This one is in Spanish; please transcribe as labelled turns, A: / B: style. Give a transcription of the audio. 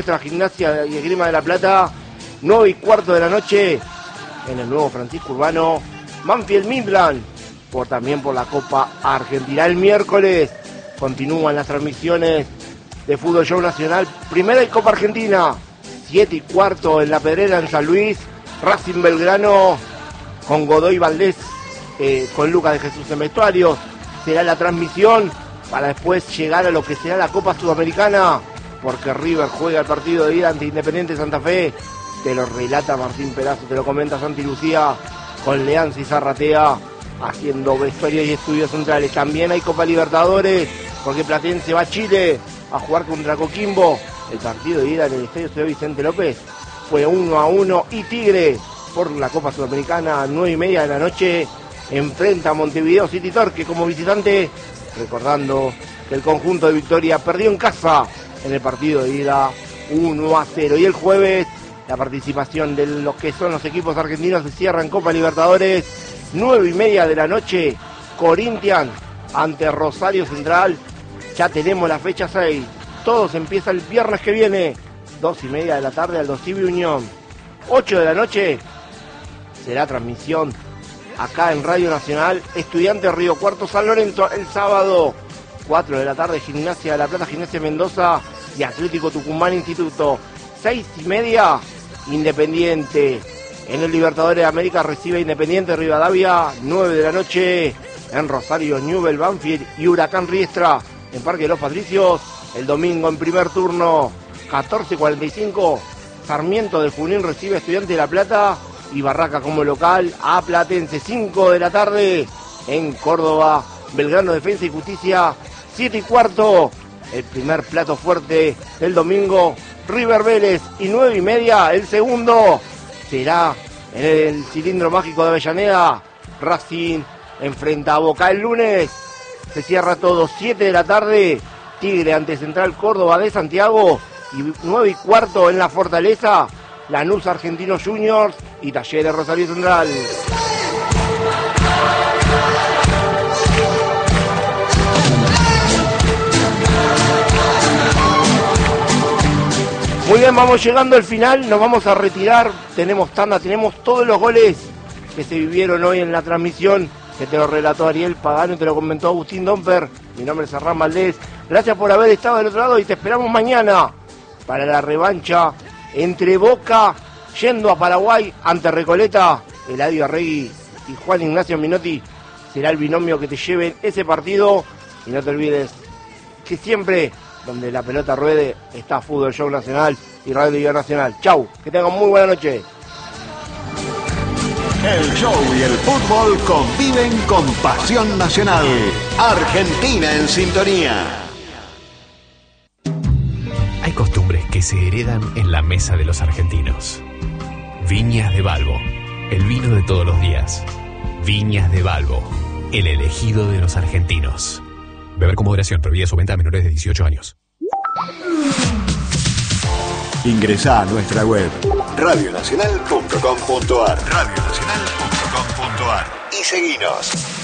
A: Nuestra Gimnasia y Esgrima de la Plata, 9:15 de la noche, en el nuevo Francisco Urbano, Banfield Midland, también por la Copa Argentina. El miércoles continúan las transmisiones de Fútbol Show Nacional, Primera y Copa Argentina, 7:15 en La Pedrera, en San Luis, Racing Belgrano, con Godoy Valdés, con Lucas de Jesús en vestuarios. Será la transmisión para después llegar a lo que será la Copa Sudamericana, porque River juega el partido de ida ante Independiente Santa Fe. Te lo relata Martín Perazo, te lo comenta Santi Lucía, con Leanza y Zarratea haciendo vestuarios y estudios centrales. También hay Copa Libertadores, porque Platense va a Chile a jugar contra Coquimbo. El partido de ida en el Estadio Ciudad Vicente López fue 1-1, y Tigre, por la Copa Sudamericana, 9:30 de la noche, enfrenta a Montevideo City Torque como visitante, recordando que el conjunto de Victoria perdió en casa en el partido de ida 1-0. Y el jueves, la participación de los que son los equipos argentinos se cierra en Copa Libertadores, 9:30 de la noche, Corinthians ante Rosario Central. Ya tenemos la fecha 6. Todos empieza el viernes que viene, 2:30 de la tarde, Aldo Civi Unión. 8 de la noche será transmisión acá en Radio Nacional, Estudiantes Río Cuarto San Lorenzo. El sábado, 4 de la tarde, Gimnasia de la Plata, Gimnasia Mendoza y Atlético Tucumán Instituto. 6:30, Independiente en el Libertadores de América recibe Independiente Rivadavia. 9 de la noche en Rosario, Newell's, Banfield y Huracán Riestra en Parque de los Patricios. El domingo en primer turno, 14:45, Sarmiento de Junín recibe a Estudiantes de la Plata y Barraca como local a Platense. 5 de la tarde en Córdoba, Belgrano Defensa y Justicia. 7:15, el primer plato fuerte del domingo, River Vélez. Y 9:30, el segundo, será en el Cilindro Mágico de Avellaneda, Racing enfrenta a Boca. El lunes se cierra todo, 7 de la tarde, Tigre ante Central Córdoba de Santiago, y 9:15 en la Fortaleza, Lanús Argentinos Juniors y Talleres Rosario Central. Muy bien, vamos llegando al final, nos vamos a retirar, tenemos tanda, tenemos todos los goles que se vivieron hoy en la transmisión, que te lo relató Ariel Pagano y te lo comentó Agustín Domper. Mi nombre es Hernán Valdés, gracias por haber estado del otro lado y te esperamos mañana para la revancha entre Boca yendo a Paraguay ante Recoleta. Eladio Arregui y Juan Ignacio Minotti será el binomio que te lleven ese partido. Y no te olvides que siempre donde la pelota ruede está Fútbol Show Nacional y Radio Liga Nacional. Chau, que tengan muy buena noche.
B: El show y el fútbol conviven con pasión nacional. Argentina en sintonía.
C: Hay costumbres que se heredan en la mesa de los argentinos. Viñas de Balbo, el vino de todos los días. Viñas de Balbo, el elegido de los argentinos. Beber con moderación, prohibida su venta a menores de 18 años.
B: Ingresá a nuestra web radionacional.com.ar radionacional.com.ar y seguinos.